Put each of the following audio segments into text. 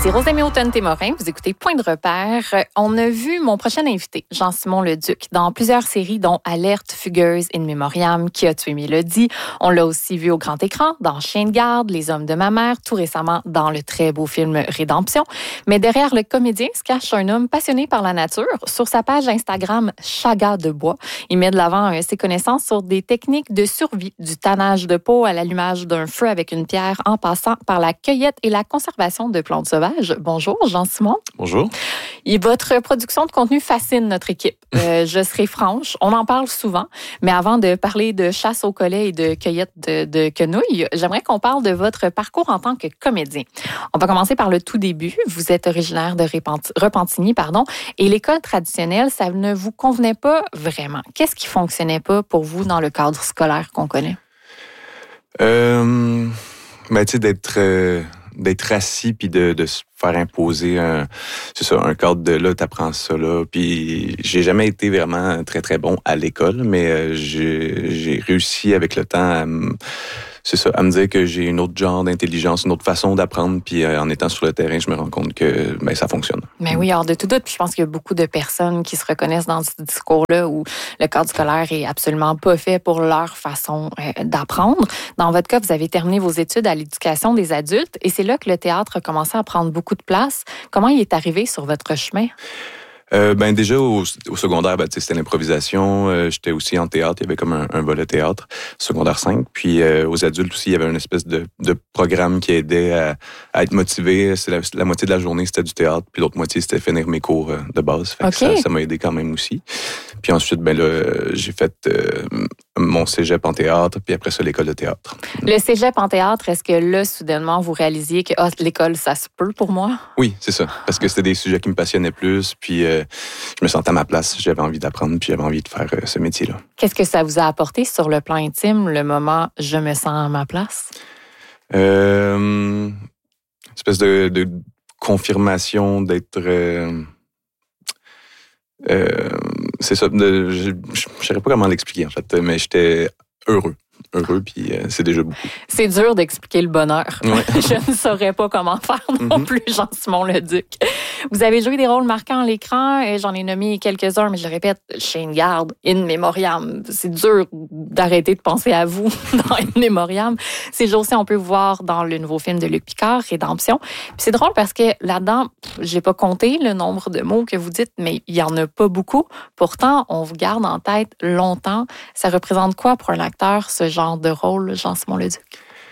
Ici Rosemée Automne-Témorin, vous écoutez Point de repère. On a vu mon prochain invité, Jean-Simon Leduc, dans plusieurs séries dont Alerte, Fugueuse, In Memoriam, Qui a tué Mélodie. On l'a aussi vu au grand écran, dans Chien de garde, Les hommes de ma mère, tout récemment dans le très beau film Rédemption. Mais derrière le comédien se cache un homme passionné par la nature. Sur sa page Instagram Chaga de bois, il met de l'avant ses connaissances sur des techniques de survie, du tannage de peau à l'allumage d'un feu avec une pierre en passant par la cueillette et la conservation de plantes sauvages. Bonjour, Jean-Simon. Bonjour. Et votre production de contenu fascine notre équipe. Je serai franche, on en parle souvent, mais avant de parler de chasse au collet et de cueillette de quenouilles, j'aimerais qu'on parle de votre parcours en tant que comédien. On va commencer par le tout début. Vous êtes originaire de Repentigny, et l'école traditionnelle, ça ne vous convenait pas vraiment. Qu'est-ce qui fonctionnait pas pour vous dans le cadre scolaire qu'on connaît? Tu sais, d'être assis puis de se faire imposer un cadre de là, t'apprends ça là. Puis j'ai jamais été vraiment très très bon à l'école, mais j'ai réussi avec le temps à me dire que j'ai une autre genre d'intelligence, une autre façon d'apprendre. Puis en étant sur le terrain, je me rends compte que ça fonctionne. Mais oui, hors de tout doute. Puis je pense qu'il y a beaucoup de personnes qui se reconnaissent dans ce discours-là où le cadre scolaire est absolument pas fait pour leur façon d'apprendre. Dans votre cas, vous avez terminé vos études à l'éducation des adultes et c'est là que le théâtre a commencé à prendre beaucoup de place. Comment il est arrivé sur votre chemin? Déjà au secondaire, c'était l'improvisation. J'étais aussi en théâtre. Il y avait comme un volet théâtre, secondaire 5. Puis aux adultes aussi, il y avait une espèce de programme qui aidait à être motivé. La moitié de la journée, c'était du théâtre. Puis l'autre moitié, c'était finir mes cours de base. Fait que ça m'a aidé quand même aussi. Puis ensuite, j'ai fait mon cégep en théâtre. Puis après ça, l'école de théâtre. Le cégep en théâtre, est-ce que là, soudainement, vous réalisiez que l'école, ça se peut pour moi? Oui, c'est ça. Parce que c'était des sujets qui me passionnaient plus. Puis je me sentais à ma place, j'avais envie d'apprendre, puis j'avais envie de faire ce métier-là. Qu'est-ce que ça vous a apporté sur le plan intime, le moment « je me sens à ma place » ? Une espèce de confirmation d'être... c'est ça, je ne saurais pas comment l'expliquer, en fait, mais j'étais heureux, puis c'est déjà beaucoup. C'est dur d'expliquer le bonheur. Ouais. Je ne saurais pas comment faire non plus, Jean-Simon Leduc. Vous avez joué des rôles marquants à l'écran, et j'en ai nommé quelques-uns, mais je le répète, Chien de garde, In Memoriam. C'est dur d'arrêter de penser à vous dans In Memoriam. Ces jours-ci, on peut vous voir dans le nouveau film de Luc Picard, Rédemption. Puis c'est drôle parce que là-dedans, j'ai pas compté le nombre de mots que vous dites, mais il y en a pas beaucoup. Pourtant, on vous garde en tête longtemps. Ça représente quoi pour un acteur, ce genre de rôle, Jean-Simon Leduc?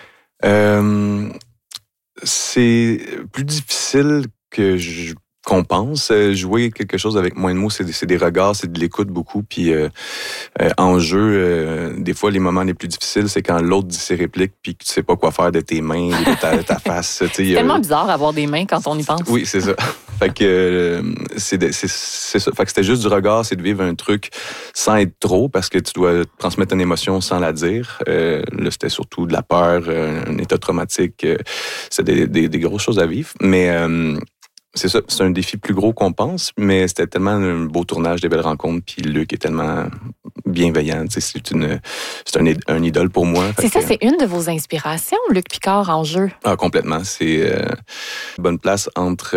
C'est plus difficile qu'on pense. Jouer quelque chose avec moins de mots, c'est des regards, c'est de l'écoute beaucoup. Puis en jeu, des fois, les moments les plus difficiles, c'est quand l'autre dit ses répliques puis que tu sais pas quoi faire de tes mains, de ta face. C'est tellement bizarre d'avoir des mains quand on y pense. Oui, c'est ça. Fait que c'est ça. Fait que c'était juste du regard, c'est de vivre un truc sans être trop, parce que tu dois transmettre une émotion sans la dire. Là, c'était surtout de la peur, un état traumatique. C'était des grosses choses à vivre. Mais c'est ça, c'est un défi plus gros qu'on pense, mais c'était tellement un beau tournage, des belles rencontres, puis Luc est tellement bienveillant. C'est un idole pour moi. C'est une de vos inspirations, Luc Picard en jeu. Ah, complètement. C'est une bonne place entre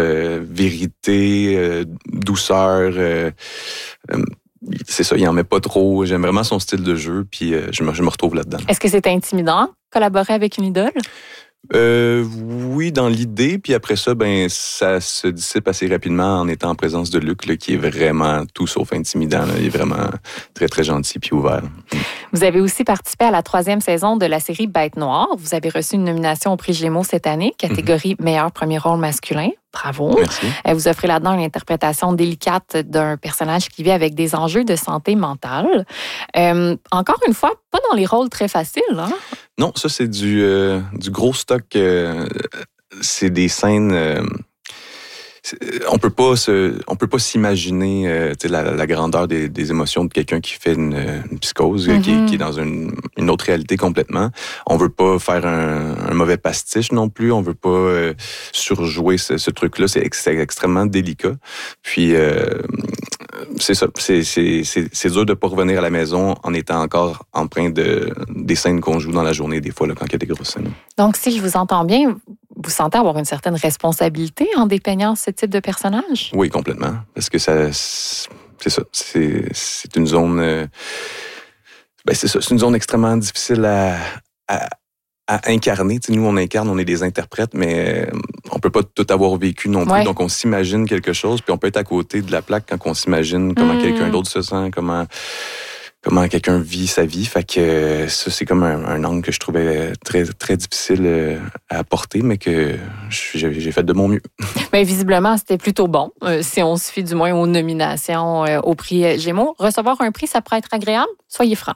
vérité, douceur. C'est ça, il en met pas trop. J'aime vraiment son style de jeu, puis je me retrouve là-dedans. Est-ce que c'est intimidant, collaborer avec une idole? Oui, dans l'idée, puis après ça, ça se dissipe assez rapidement en étant en présence de Luc, là, qui est vraiment tout sauf intimidant. Là. Il est vraiment très, très gentil puis ouvert. Vous avez aussi participé à la 3e saison de la série Bête Noire. Vous avez reçu une nomination au Prix Gémeaux cette année, catégorie meilleur premier rôle masculin. Bravo. Merci. Vous offrez là-dedans une interprétation délicate d'un personnage qui vit avec des enjeux de santé mentale. Encore une fois, pas dans les rôles très faciles, hein? Non, ça, c'est du gros stock. C'est des scènes... on peut pas s'imaginer la grandeur des émotions de quelqu'un qui fait une psychose, qui est dans une autre réalité complètement. On veut pas faire un mauvais pastiche non plus. On veut pas surjouer ce truc-là. C'est extrêmement délicat. Puis c'est ça. C'est dur de pas revenir à la maison en étant encore empreint des scènes qu'on joue dans la journée, des fois, là, quand il y a des grosses scènes. Donc, si je vous entends bien, vous sentez avoir une certaine responsabilité en dépeignant ce type de personnage? Oui, complètement. Parce que c'est ça. C'est une zone... c'est ça. C'est une zone extrêmement difficile à incarner. Tu sais, nous, on incarne, on est des interprètes, mais on peut pas tout avoir vécu non plus. Ouais. Donc, on s'imagine quelque chose, puis on peut être à côté de la plaque quand on s'imagine comment quelqu'un d'autre se sent, comment quelqu'un vit sa vie. Fait que ça, c'est comme un angle que je trouvais très, très difficile à apporter, mais que j'ai fait de mon mieux. Mais visiblement, c'était plutôt bon, si on se fie du moins aux nominations au prix Gémeaux. Recevoir un prix, ça pourrait être agréable? Soyez franc.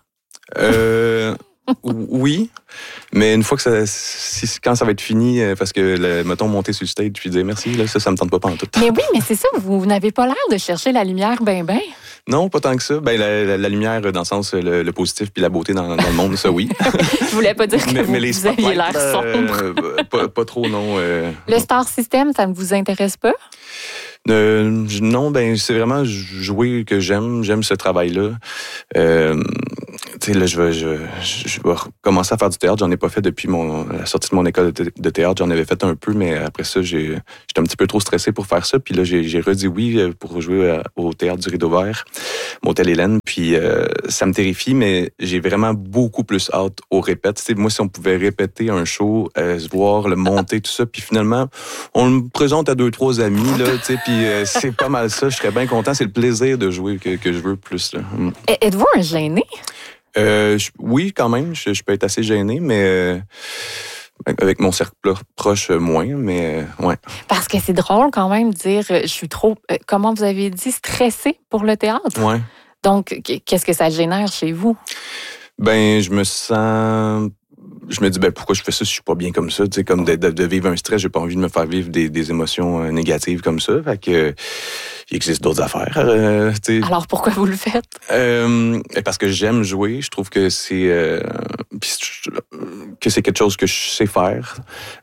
Oui, mais une fois que quand ça va être fini, parce que, mettons, monter sur le stage puis dire merci, là, ça me tente pas en tout. Mais oui, mais c'est ça, vous n'avez pas l'air de chercher la lumière ben. Non, pas tant que ça. La lumière, dans le sens, le positif puis la beauté dans le monde, ça, oui. Je voulais pas dire que mais vous aviez l'air sombre. Pas trop, non. Le Star System, ça ne vous intéresse pas? Non, c'est vraiment jouer que j'aime. J'aime ce travail-là. Tu sais, là, je vais recommencer à faire du théâtre. J'en ai pas fait depuis la sortie de mon école de théâtre. J'en avais fait un peu, mais après ça, j'étais un petit peu trop stressé pour faire ça. Puis là, j'ai redit oui pour jouer au théâtre du Rideau Vert, Motel Hélène. Puis ça me terrifie, mais j'ai vraiment beaucoup plus hâte aux répètes. Tu sais, moi, si on pouvait répéter un show, se voir, le monter, tout ça, puis finalement, on le présente à 2-3 amis, là, tu sais, puis c'est pas mal ça. Je serais bien content. C'est le plaisir de jouer que je veux plus, là. Êtes-vous un gêné? Oui, quand même. Je peux être assez gêné, mais avec mon cercle proche, moins, mais ouais. Parce que c'est drôle quand même de dire je suis trop, comment vous avez dit, stressé pour le théâtre. Ouais. Donc, qu'est-ce que ça génère chez vous? Je me dis, pourquoi je fais ça si je suis pas bien comme ça? Tu sais, comme de vivre un stress, j'ai pas envie de me faire vivre des émotions négatives comme ça. Fait que, il existe d'autres affaires. Alors, pourquoi vous le faites? Parce que j'aime jouer. Je trouve que c'est quelque chose que je sais faire.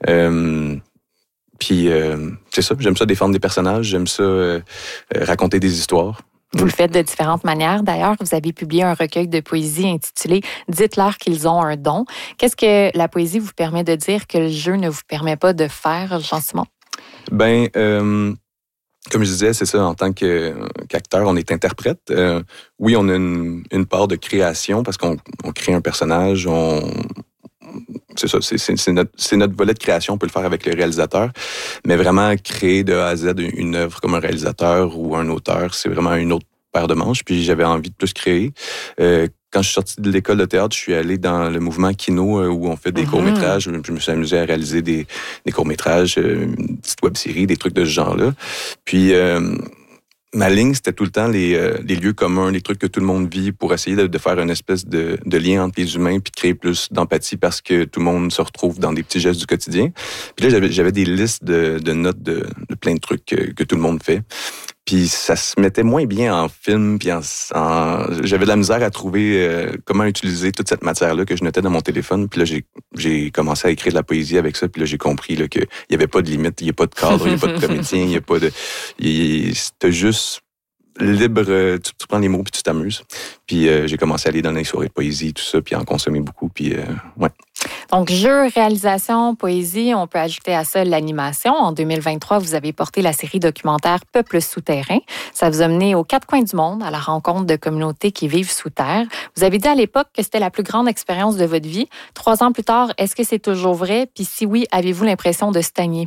Puis, c'est ça. J'aime ça défendre des personnages. J'aime ça raconter des histoires. Vous le faites de différentes manières. D'ailleurs, vous avez publié un recueil de poésie intitulé « Dites-leur qu'ils ont un don ». Qu'est-ce que la poésie vous permet de dire que le jeu ne vous permet pas de faire, Jean-Simon? Comme je disais, c'est ça, en tant qu'acteur, on est interprète. Oui, on a une part de création parce qu'on crée un personnage, c'est ça, c'est notre volet de création, on peut le faire avec le réalisateur, mais vraiment créer de A à Z une œuvre comme un réalisateur ou un auteur, c'est vraiment une autre paire de manches, puis j'avais envie de plus créer. Quand je suis sorti de l'école de théâtre, je suis allé dans le mouvement Kino où on fait des courts-métrages. Je me suis amusé à réaliser des courts-métrages, une petite web-série, des trucs de ce genre-là. Puis ma ligne, c'était tout le temps les lieux communs, les trucs que tout le monde vit pour essayer de faire une espèce de lien entre les humains puis de créer plus d'empathie parce que tout le monde se retrouve dans des petits gestes du quotidien. Puis là, j'avais des listes de notes de plein de trucs que tout le monde fait. Puis ça se mettait moins bien en film, puis j'avais de la misère à trouver comment utiliser toute cette matière-là que je notais dans mon téléphone. Puis là, j'ai commencé à écrire de la poésie avec ça, puis là, j'ai compris là, qu'il n'y avait pas de limite, il n'y a pas de cadre, il n'y a pas de comédien, il n'y a pas de... C'était juste libre, tu prends les mots puis tu t'amuses. Puis j'ai commencé à aller dans les soirées de poésie, tout ça, puis en consommer beaucoup, puis ouais. Donc, jeu, réalisation, poésie, on peut ajouter à ça l'animation. En 2023, vous avez porté la série documentaire Peuple souterrain. Ça vous a mené aux quatre coins du monde, à la rencontre de communautés qui vivent sous terre. Vous avez dit à l'époque que c'était la plus grande expérience de votre vie. 3 ans plus tard, est-ce que c'est toujours vrai? Puis si oui, avez-vous l'impression de stagner?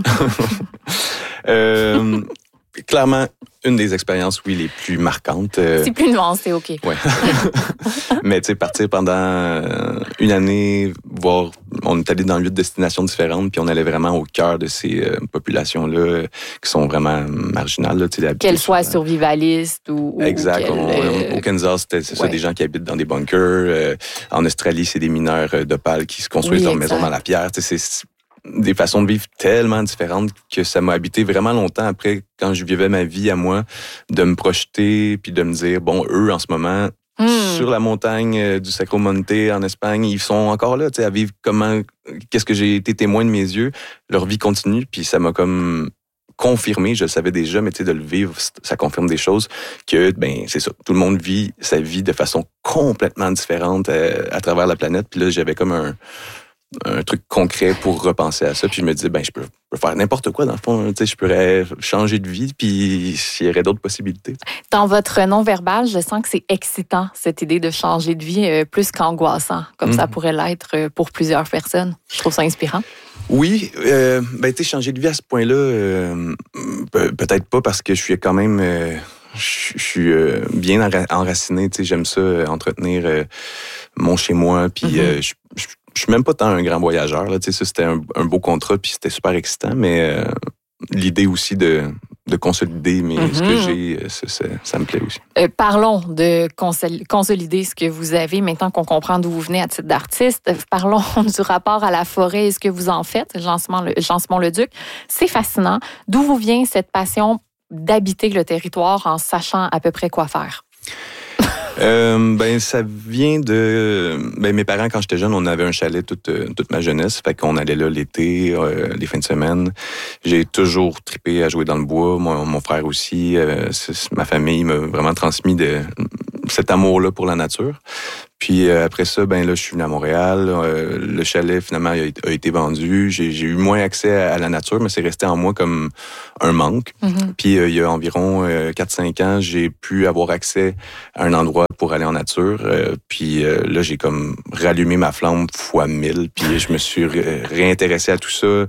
Clairement, une des expériences, oui, les plus marquantes. C'est plus nuancé, OK. Ouais. Mais tu sais, partir pendant une année, voir, on est allé dans 8 destinations différentes, puis on allait vraiment au cœur de ces populations-là qui sont vraiment marginales. Là, qu'elles soient survivalistes ou... Exact. Au Kansas, c'est ça, des gens qui habitent dans des bunkers. En Australie, c'est des mineurs d'opale qui se construisent leur maison dans la pierre. C'est des façons de vivre tellement différentes que ça m'a habité vraiment longtemps après, quand je vivais ma vie à moi, de me projeter puis de me dire, bon, eux, en ce moment, sur la montagne du Sacro Monte en Espagne, ils sont encore là, tu sais, à vivre qu'est-ce que j'ai été témoin de mes yeux. Leur vie continue, puis ça m'a comme confirmé, je le savais déjà, mais tu sais, de le vivre, ça confirme des choses que, c'est ça, tout le monde vit sa vie de façon complètement différente à travers la planète, puis là, j'avais comme un truc concret pour repenser à ça. Puis je me disais, je peux faire n'importe quoi dans le fond. Tu sais, je pourrais changer de vie, puis il y aurait d'autres possibilités. Dans votre non-verbal, je sens que c'est excitant, cette idée de changer de vie, plus qu'angoissant, comme ça pourrait l'être pour plusieurs personnes. Je trouve ça inspirant. Oui, tu sais, changer de vie à ce point-là, peut-être pas parce que je suis quand même... je suis bien enraciné, tu sais, j'aime ça, entretenir mon chez-moi, puis je suis même pas tant un grand voyageur, là, tu sais, ça c'était un beau contrat, puis c'était super excitant, mais l'idée aussi de consolider ce que j'ai, ça me plaît aussi. Parlons de consolider ce que vous avez, maintenant qu'on comprend d'où vous venez à titre d'artiste. Parlons du rapport à la forêt et ce que vous en faites, Jean-Simon-le-Duc. C'est fascinant. D'où vous vient cette passion d'habiter le territoire en sachant à peu près quoi faire? Ça vient de... mes parents, quand j'étais jeune, on avait un chalet toute ma jeunesse. Fait qu'on allait là l'été, les fins de semaine. J'ai toujours trippé à jouer dans le bois. Mon frère aussi. Ma famille m'a vraiment transmis cet amour-là pour la nature. Puis après ça, je suis venu à Montréal. Le chalet, finalement, a été vendu. J'ai eu moins accès à la nature, mais c'est resté en moi comme un manque. Puis il y a environ 4-5 ans, j'ai pu avoir accès à un endroit pour aller en nature. Puis là, j'ai comme rallumé ma flamme fois 1000. Puis je me suis réintéressé à tout ça.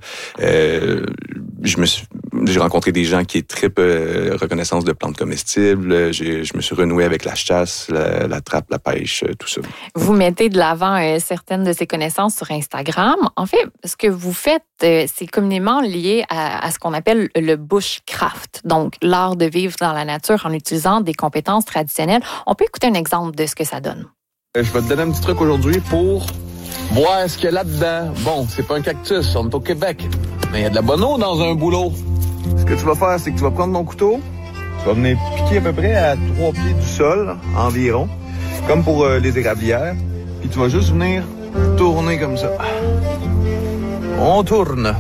J'ai rencontré des gens qui trippent reconnaissance de plantes comestibles. Je me suis renoué avec la chasse, la trappe, la pêche, tout ça. Vous mettez de l'avant certaines de ces connaissances sur Instagram. En fait, ce que vous faites, c'est communément lié à ce qu'on appelle le bushcraft, donc l'art de vivre dans la nature en utilisant des compétences traditionnelles. On peut écouter un exemple de ce que ça donne. Je vais te donner un petit truc aujourd'hui pour voir ce qu'il y a là-dedans. Bon, c'est pas un cactus, on est au Québec, mais il y a de la bonne eau dans un boulot. Ce que tu vas faire, c'est que tu vas prendre ton couteau, tu vas venir piquer à peu près à 3 pieds du sol environ, comme pour les érablières, puis tu vas juste venir tourner comme ça. On tourne.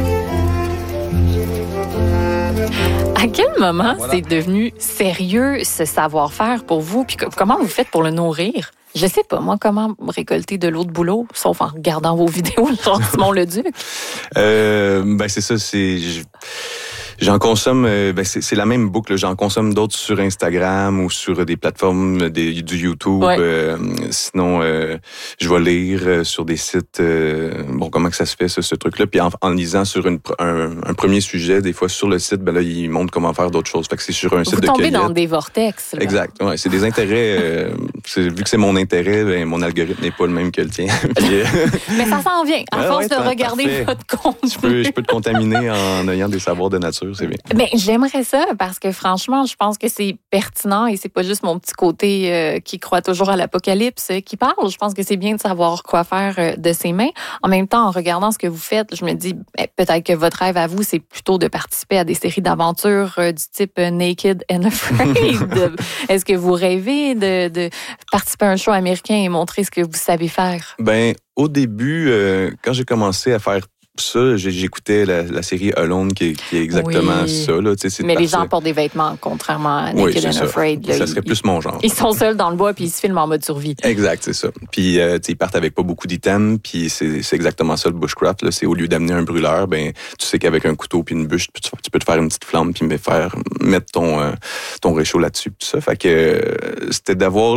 À quel moment c'est devenu sérieux ce savoir-faire pour vous? Puis comment vous faites pour le nourrir? Je sais pas, moi, comment récolter de l'eau de bouleau, sauf en regardant vos vidéos, Jean-Simon-le-Duc? C'est ça, j'en consomme, c'est la même boucle. J'en consomme d'autres sur Instagram ou sur des plateformes du YouTube. Ouais. Sinon, je vais lire sur des sites. Comment que ça se fait, ce truc-là. Puis en lisant sur un premier sujet, des fois sur le site, là, ils montrent comment faire d'autres choses. Fait que c'est sur un site de cueillette. Vous tombez dans des vortex. Là. Exact. Ouais, c'est des intérêts. Vu que c'est mon intérêt, mon algorithme n'est pas le même que le tien. Mais ça s'en vient. À force de regarder votre contenu. Je peux te contaminer en ayant des savoirs de nature. C'est bien. Mais j'aimerais ça parce que franchement, je pense que c'est pertinent et c'est pas juste mon petit côté qui croit toujours à l'apocalypse qui parle. Je pense que c'est bien de savoir quoi faire de ses mains. En même temps, en regardant ce que vous faites, je me dis peut-être que votre rêve à vous, c'est plutôt de participer à des séries d'aventures du type Naked and Afraid. Est-ce que vous rêvez de participer à un show américain et montrer ce que vous savez faire? Au début, quand j'ai commencé à faire ça, j'écoutais la série Alone qui est exactement ça. Là, mais les gens portent des vêtements, contrairement à Naked and Afraid. Là, ça serait plus mon genre. Ils sont seuls dans le bois puis ils se filment en mode survie. Exact, c'est ça. Puis ils partent avec pas beaucoup d'items, puis c'est exactement ça le bushcraft. Là, c'est au lieu d'amener un brûleur, tu sais qu'avec un couteau puis une bûche, tu peux te faire une petite flamme puis mettre ton réchaud là-dessus. Tout ça. Fait que c'était d'avoir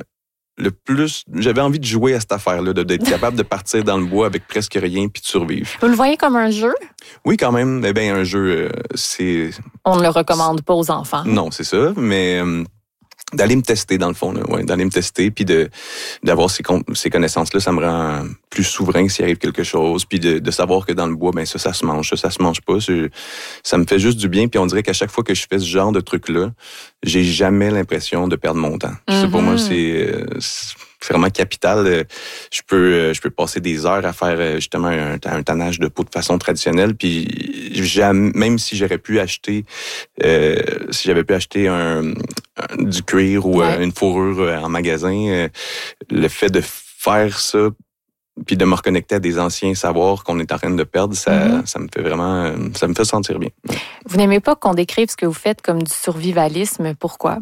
le plus, j'avais envie de jouer à cette affaire-là, d'être capable de partir dans le bois avec presque rien puis de survivre. Vous le voyez comme un jeu? Oui, quand même. Un jeu, c'est... On ne le recommande pas aux enfants. Non, c'est ça, mais d'aller me tester, dans le fond, là, d'aller me tester puis d'avoir ces connaissances-là, ça me rend plus souverain s'il arrive quelque chose, puis de savoir que dans le bois, ça se mange, ça se mange pas. Ça me fait juste du bien, puis on dirait qu'à chaque fois que je fais ce genre de truc-là, j'ai jamais l'impression de perdre mon temps. Mm-hmm. Pour moi, c'est vraiment capital. Je peux passer des heures à faire justement un tannage de peau de façon traditionnelle, puis même si j'aurais pu acheter, si j'avais pu acheter du cuir ou une fourrure en magasin, le fait de faire ça puis de me reconnecter à des anciens savoirs qu'on est en train de perdre, ça me fait vraiment, ça me fait sentir bien. Vous n'aimez pas qu'on décrive ce que vous faites comme du survivalisme, pourquoi?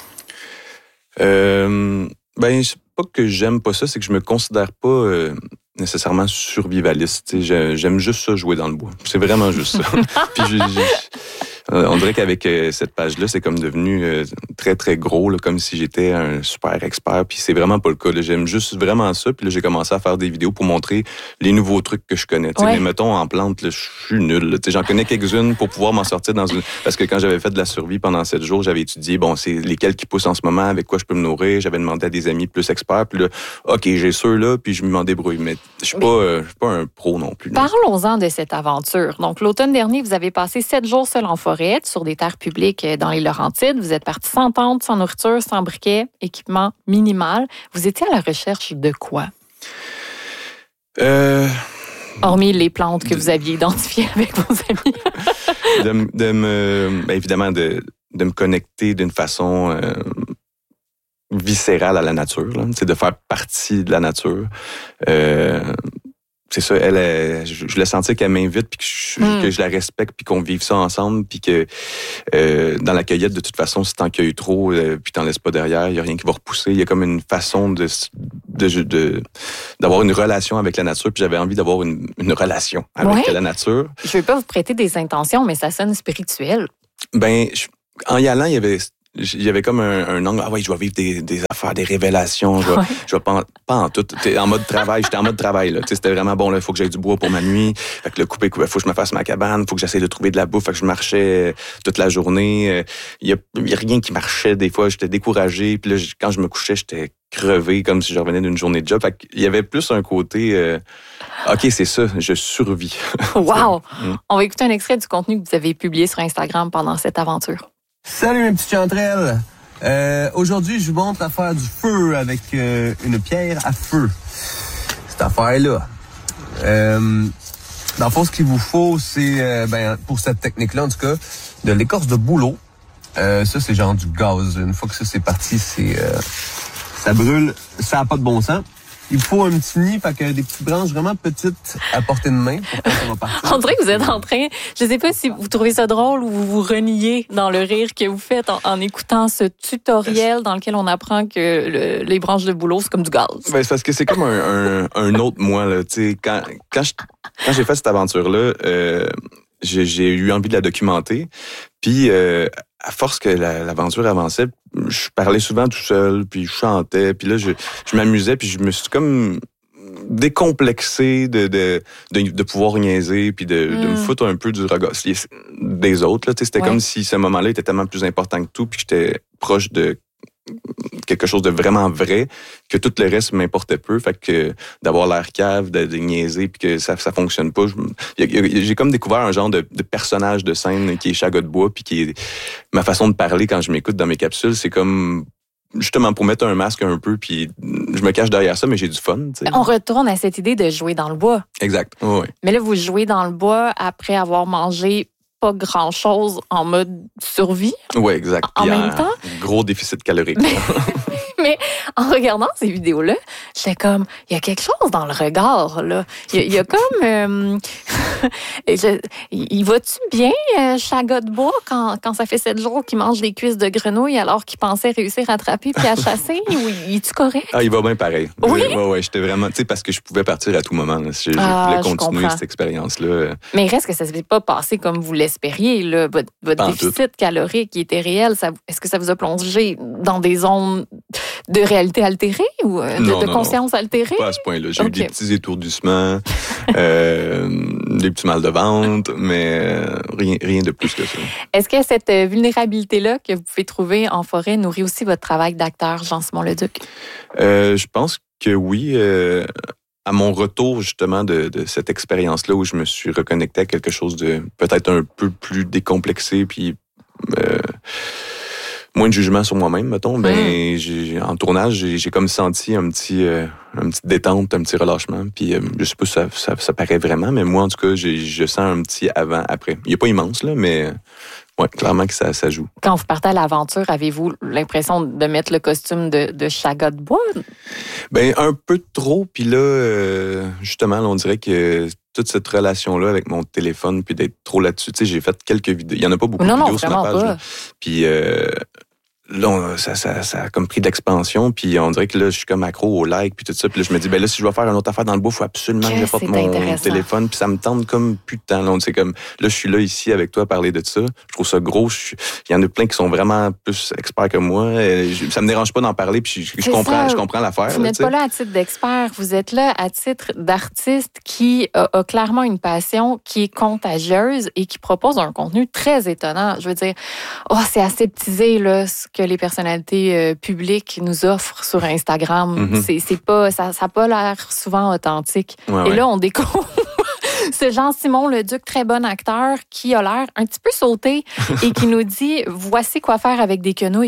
C'est pas que j'aime pas ça, c'est que je me considère pas nécessairement survivaliste. J'aime juste ça, jouer dans le bois. C'est vraiment juste ça. Puis on dirait qu'avec cette page-là, c'est comme devenu très, très gros, là, comme si j'étais un super expert. Puis c'est vraiment pas le cas. Là. J'aime juste vraiment ça. Puis là, j'ai commencé à faire des vidéos pour montrer les nouveaux trucs que je connais. Ouais. Mais mettons, en plante, là, je suis nul. J'en connais quelques-unes pour pouvoir m'en sortir dans une... Parce que quand j'avais fait de la survie pendant 7 jours, j'avais étudié, c'est lesquels qui poussent en ce moment, avec quoi je peux me nourrir. J'avais demandé à des amis plus experts. Puis là, OK, j'ai ceux-là, puis je m'en débrouille. Mais je suis pas un pro non plus. Parlons-en de cette aventure. Donc, l'automne dernier, vous avez passé 7 jours seul en forêt, sur des terres publiques dans les Laurentides. Vous êtes parti sans tente, sans nourriture, sans briquet, équipement minimal. Vous étiez à la recherche de quoi? Hormis les plantes que vous aviez identifiées avec vos amis. Évidemment, de me connecter d'une façon viscérale à la nature, là, de faire partie de la nature. C'est ça, je le sentais qu'elle m'invite, puis que je la respecte, puis qu'on vive ça ensemble, puis que dans la cueillette, de toute façon, si t'en cueilles trop, puis t'en laisses pas derrière, il y a rien qui va repousser. Il y a comme une façon d'avoir une relation avec la nature, puis j'avais envie d'avoir une relation avec la nature. Je veux pas vous prêter des intentions, mais ça sonne spirituel. En y allant, il y avait comme un angle, je vais vivre des affaires, des révélations, je vais pas en tout, j'étais en mode travail, là, c'était vraiment bon, il faut que j'aille du bois pour ma nuit, fait que le couper, faut que je me fasse ma cabane, faut que j'essaie de trouver de la bouffe, fait que je marchais toute la journée, il y a rien qui marchait, des fois j'étais découragé, puis là, quand je me couchais, j'étais crevé, comme si je revenais d'une journée de job, fait qu'il y avait plus un côté, OK, c'est ça, je survis. Wow! On va écouter un extrait du contenu que vous avez publié sur Instagram pendant cette aventure. Salut mes petites chanterelles! Aujourd'hui, je vous montre à faire du feu avec une pierre à feu. Cette affaire-là. Dans le fond, ce qu'il vous faut, c'est, pour cette technique-là, en tout cas, de l'écorce de bouleau. Ça, c'est genre du gaz. Une fois que ça, c'est parti, ça brûle. Ça n'a pas de bon sens. Il faut un petit nid, fait que des petites branches vraiment petites à portée de main pour que ça va partir. On dirait que vous êtes en train, je sais pas si vous trouvez ça drôle ou vous vous reniez dans le rire que vous faites en écoutant ce tutoriel dans lequel on apprend que les branches de bouleau, c'est comme du gaz. C'est parce que c'est comme un autre moi, là. Tu sais, quand j'ai fait cette aventure-là, j'ai eu envie de la documenter. Puis, à force que l'aventure avançait, je parlais souvent tout seul, puis je chantais, puis là, je m'amusais, puis je me suis comme décomplexé de pouvoir niaiser, puis de me foutre un peu du regard des autres. Là, c'était comme si ce moment-là était tellement plus important que tout, puis que j'étais proche de quelque chose de vraiment vrai, que tout le reste m'importait peu. Fait que d'avoir l'air cave, de niaiser, puis que ça fonctionne pas. J'ai comme découvert un genre de personnage de scène qui est Chaga de bois, puis qui est ma façon de parler quand je m'écoute dans mes capsules. C'est comme justement pour mettre un masque un peu, puis je me cache derrière ça, mais j'ai du fun. T'sais. On retourne à cette idée de jouer dans le bois. Exact. Oui. Mais là, vous jouez dans le bois après avoir mangé pas grand-chose en mode survie. Oui, exact. En même temps. Gros déficit calorique. Mais en regardant ces vidéos-là, j'étais comme, il y a quelque chose dans le regard, là. Il y a comme... il va-tu bien, Chaga de bois, quand ça fait 7 jours qu'il mange des cuisses de grenouille alors qu'il pensait réussir à attraper puis à chasser? Ou il est-tu correct? Ah, il va bien pareil. Oui? Oui, j'étais vraiment... Tu sais, parce que je pouvais partir à tout moment. Là, je voulais continuer cette expérience-là. Mais reste que ça ne s'est pas passé comme vous l'espériez, là. Votre déficit calorique qui était réel, est-ce que ça vous a plongé dans des zones de réalité altérée ou de conscience altérée? Pas à ce point-là. J'ai eu des petits étourdissements, des petits mal de ventre, mais rien de plus que ça. Est-ce que cette vulnérabilité-là que vous pouvez trouver en forêt nourrit aussi votre travail d'acteur, Jean-Simon-Leduc? Je pense que oui. À mon retour, justement, de cette expérience-là où je me suis reconnecté à quelque chose de peut-être un peu plus décomplexé, puis moins de jugement sur moi-même, mettons, en tournage, j'ai comme senti un petit détente, un petit relâchement. Puis je sais pas si ça paraît vraiment, mais moi, en tout cas, je sens un petit avant-après. Il est pas immense, là, mais ouais, clairement que ça joue. Quand vous partez à l'aventure, avez-vous l'impression de mettre le costume de Chaga de bois? Un peu trop. Puis là, justement, là, on dirait que toute cette relation-là avec mon téléphone, puis d'être trop là-dessus, tu sais, j'ai fait quelques vidéos. Il y en a pas beaucoup de vidéos sur ma page. Puis là, ça a comme pris de l'expansion, puis on dirait que là, je suis comme accro au like, puis tout ça. Puis là, je me dis, ben là, si je vais faire une autre affaire dans le bois, il faut absolument que j'apporte mon téléphone, puis ça me tente comme plus de temps. Là, c'est comme, là, je suis là, ici, avec toi, à parler de ça. Je trouve ça gros. Il y en a plein qui sont vraiment plus experts que moi. Ça me dérange pas d'en parler, puis je comprends l'affaire. Vous n'êtes pas là à titre d'expert, vous êtes là à titre d'artiste qui a clairement une passion qui est contagieuse et qui propose un contenu très étonnant. Je veux dire, c'est aseptisé, là, ce que les personnalités publiques nous offrent sur Instagram. C'est pas, ça n'a pas l'air souvent authentique. Et là, on découvre ce Jean-Simon Leduc, très bon acteur, qui a l'air un petit peu sauté et qui nous dit « Voici quoi faire avec des quenouilles ».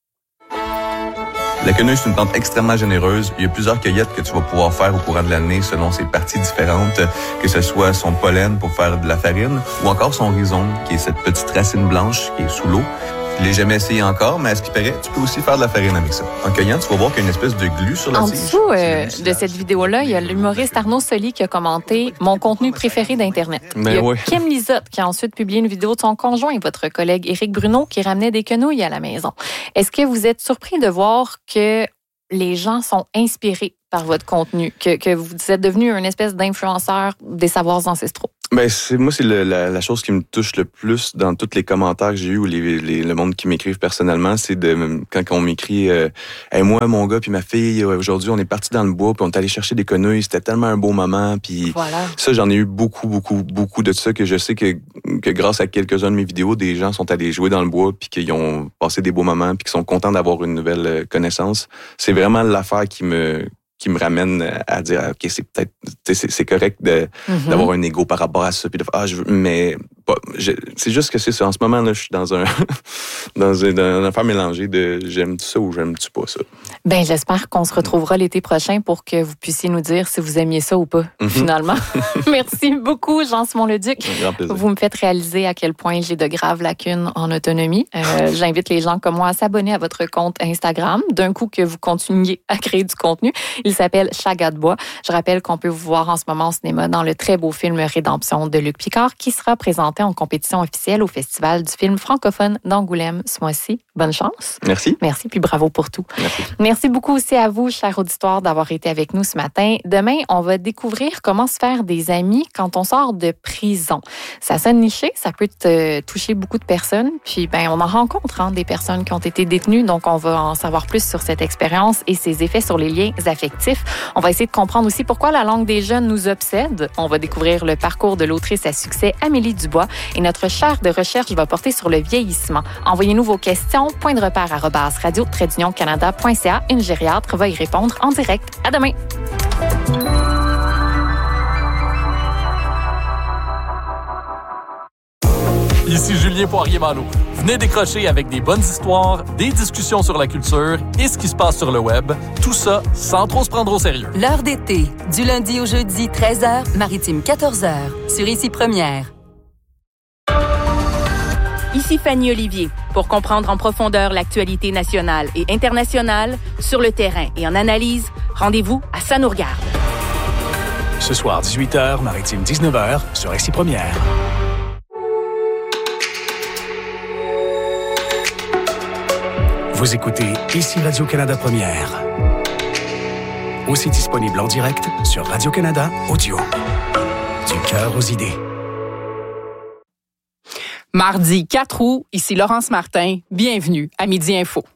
La quenouille, c'est une plante extrêmement généreuse. Il y a plusieurs cueillettes que tu vas pouvoir faire au courant de l'année selon ses parties différentes, que ce soit son pollen pour faire de la farine ou encore son rhizome, qui est cette petite racine blanche qui est sous l'eau. Je l'ai jamais essayé encore, mais à ce qui paraît, tu peux aussi faire de la farine avec ça. En cueillant, tu vas voir qu'il y a une espèce de glu sur la tige. En dessous de cette vidéo-là, il y a l'humoriste Arnaud Soli qui a commenté « Mon contenu préféré d'Internet ». Il y a Kim Lizotte qui a ensuite publié une vidéo de son conjoint et votre collègue Éric Bruno qui ramenait des quenouilles à la maison. Est-ce que vous êtes surpris de voir que les gens sont inspirés par votre contenu, que vous êtes devenu une espèce d'influenceur des savoirs ancestraux? Ben c'est la chose qui me touche le plus dans tous les commentaires que j'ai eus ou le monde qui m'écrivent personnellement, c'est quand on m'écrit hey, moi mon gars puis ma fille aujourd'hui on est partis dans le bois puis on est allé chercher des quenouilles, c'était tellement un beau moment puis ça j'en ai eu beaucoup de ça que je sais que grâce à quelques-uns de mes vidéos des gens sont allés jouer dans le bois puis qu'ils ont passé des beaux moments puis qu'ils sont contents d'avoir une nouvelle connaissance. C'est vraiment l'affaire qui me ramène à dire OK, c'est peut-être c'est correct d'avoir un ego par rapport à ça puis c'est juste que c'est ça en ce moment là je suis dans une affaire mélangée de j'aime ça ou j'aime-tu pas ça. Ben j'espère qu'on se retrouvera l'été prochain pour que vous puissiez nous dire si vous aimiez ça ou pas finalement. Merci beaucoup Jean-Simon Leduc. Vous me faites réaliser à quel point j'ai de graves lacunes en autonomie. J'invite les gens comme moi à s'abonner à votre compte Instagram d'un coup que vous continuiez à créer du contenu. Il s'appelle Chaga de bois. Je rappelle qu'on peut vous voir en ce moment au cinéma dans le très beau film Rédemption de Luc Picard qui sera présenté en compétition officielle au Festival du film francophone d'Angoulême ce mois-ci. Bonne chance. Merci. Merci, puis bravo pour tout. Merci beaucoup aussi à vous, cher auditoire, d'avoir été avec nous ce matin. Demain, on va découvrir comment se faire des amis quand on sort de prison. Ça sonne niché, ça peut toucher beaucoup de personnes. Puis, on en rencontre des personnes qui ont été détenues, donc on va en savoir plus sur cette expérience et ses effets sur les liens affectifs. On va essayer de comprendre aussi pourquoi la langue des jeunes nous obsède. On va découvrir le parcours de l'autrice à succès Amélie Dubois et notre chaire de recherche va porter sur le vieillissement. Envoyez-nous vos questions, point-de-repère@radio-canada.ca. Une gériatre va y répondre en direct. À demain! Ici Julien Poirier-Malo. Venez décrocher avec des bonnes histoires, des discussions sur la culture et ce qui se passe sur le web. Tout ça sans trop se prendre au sérieux. L'heure d'été, du lundi au jeudi, 13h, maritime 14h, sur Ici Première. Ici Fanny Olivier. Pour comprendre en profondeur l'actualité nationale et internationale, sur le terrain et en analyse, rendez-vous à Ça nous regarde. Ce soir, 18h, maritime 19h, sur Ici Première. Vous écoutez Ici Radio-Canada Première. Aussi disponible en direct sur Radio-Canada Audio. Du cœur aux idées. Mardi 4 août, ici Laurence Martin. Bienvenue à Midi Info.